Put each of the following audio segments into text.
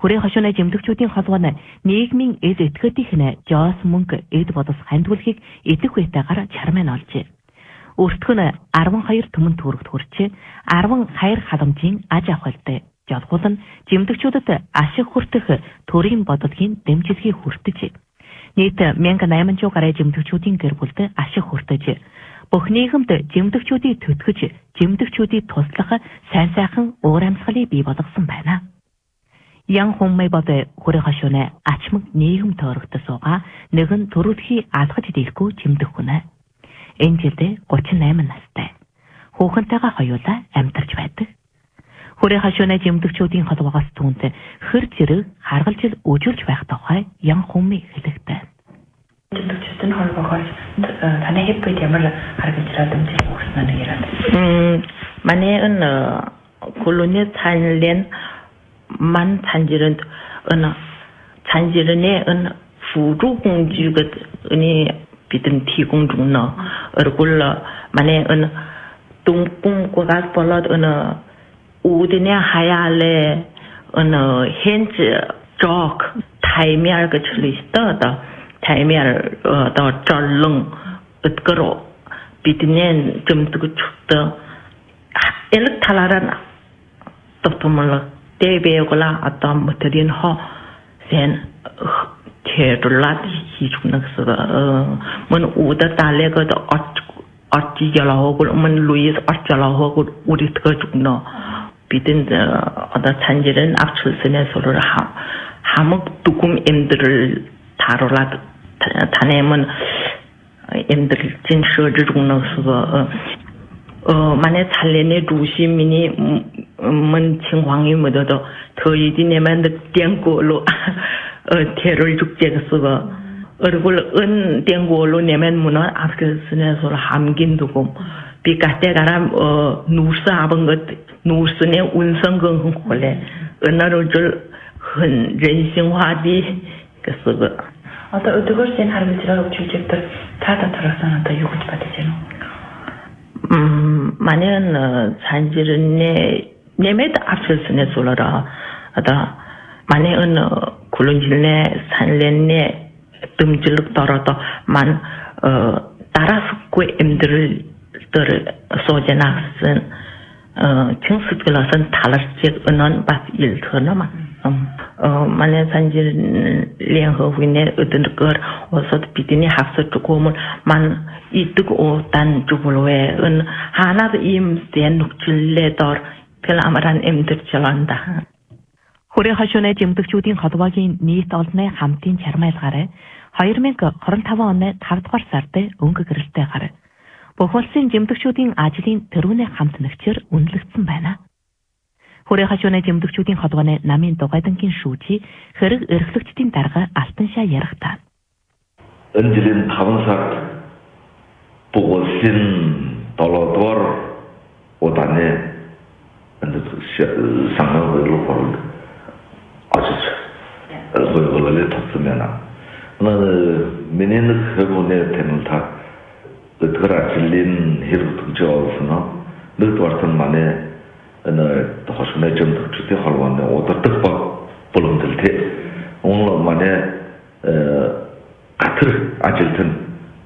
Хүрээ хошууны жимдэгчүүдийн холбоо нь нийгмийн эд этгэдийнх жоос мөнгө эд бодос хандвуулахыг идэх үетэйгээр чармын олжээ. Өөртгөө нь 12 түмэн төгрөгт хүрчээ 10 хаяр халамжийн аж ахуйтай жолгуул нь жимдэгчүүдэд ашиг хүртэх төрийн бодлогын дэмжлэгийг хүртэж нийт 1800 гаруй жимдэгчүүдийн гэр бүлд ашиг хүртэж бүх нийгэмд жимдэгчүүдийг төтгөж жимдэгчүүдийг туслах сайн сайхан уур амьсгалыг бий болгосон байна. Ян хүммэй бод хүрээ хошууны ачмаг нийгэм тойрогт суугаа нэгэн төрөлхий алхаж дийлэхгүй жимдэх хүн. Энэ жилдээ 38 настай. Хүүхэнтэйгээ хоёулаа амьдарч байдаг. Хүрээ хошууны жимдэгчүүдийн холбоогоос түүнд хэр зэрэг харгалж үжилж байх тухай ян хүммэй хэлэхтэй. Жимдэгчүүдийн холбоогоос таны хэвбэд ямар харгалжраад дэмжих өгсөн нэг яриад. Манай энэ колони цаанлен 만 찬지는 어느 찬지는에 어느 부주 공주가 어느 비든 티공 중너 얼굴로 만에 어느 동공과 벌어도 어느 우드네 하야래 어느 현지 쪽 타이미알 그 출리스터다 타이미알 더 절릉 어거로 비드네 좀 뜨고 축더 엘릭 탈라란 또토멀 대배고라 어떤 material 호 sen theodolad hichunaksa mon uda talego da arti jalaho mon luis arjalaho uditga jukno bidin ada chanjiren actualsene solor hamuk tukum emdril tarolad tanemon emdril jinsho jukno 만에 살레네 두시민이 문情况이 뭐도 더 이디네만 땡고로 테러를 죽제가 쓰고 얼굴 은 땡고로 내면 문어 앞에서서 함긴 두고 비가때가람 누스 아번 것 누스네 운성근 홀래 은어를 한人性化的 그 쓰고 어떻게 된 하루를 지나고 주제들 다다 들었잖아. 더 요구지 받으세요. 만약은 산지르네 내매도 앞서서네 솔라라 아다 만약은 굴lun질네 산렌네 뜸질럭 떨어도 만 따라서고 엠들을 소제나선 청습글라선 달라지 은원 밭 일터나만 만약 산지르联合会네 어떤 거 어서 비디니 합서 조금을 만 이뜨고 단 주불로에 은 하나도 임된 녹줄레더 펠아마란 엠들절한다. Хүрээ хошууны жимдэгчүүдийн холбоогийн нийт олонны хамтын чармайлгаараа 2025 оны 5 дугаар сард өнгө гэрэлтэйгээр бүх улсын жимдэгчүүдийн ажлын төрөний хамт нэгчээр үнэлэгдсэн байна. Хүрээ хошууны жимдэгчүүдийн холбооны намын дугайдангийн шүүжи хэрэг эрхлэгчдийн дарга алтаншаа ярихтаа. Энэ жилийн 5 сард бүх улсын 7 дугаар удааны 상황으로 보는 아주 그걸로 탔으면 나는 민의는 그분의 때문에 다 그들아 질린 히르도 저어서나 늘 왔던 만에 어느 호수내 좀 주대 할원에 어떻게 봐 볼음들 때 오늘 만에 같은 아질튼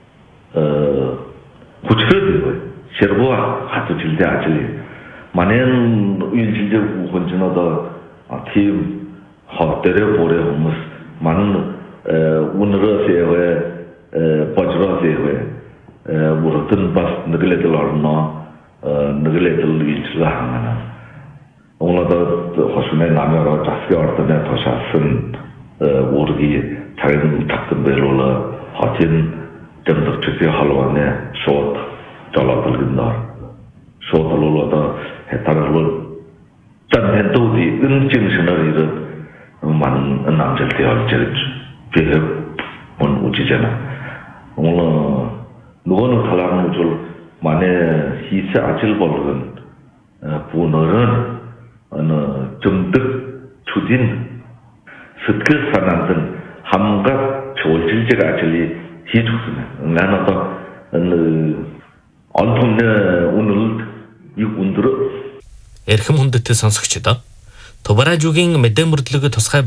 고쳐되고 serbuah hatu jilde ajli manen uyun jilde ugonjinoda tim hotere bore humus man unro sewe bajro sewe burutun bas nagledelorno nagledel ilchla hangana onlada hosune namero jaski ordane toshasın urgi tarin taktın belola hatin demdik çıkıyor halvane şot jalatilginlar şotololada hetarlı janhentudi injinsinariru man namjelti aljelj behep on ujijana onla nugon khalarnu jul mane hise ajil bolgun bunurun ana jumdik chudin sıtkı sanandın hamga çoğulcilcik ajili hiçbirine na는 또 онтомны үнэлд их өндөр эрхэм хүндэт сонсогчдоо Тувараа жүгийн мэдээ мөрдлөг тусгай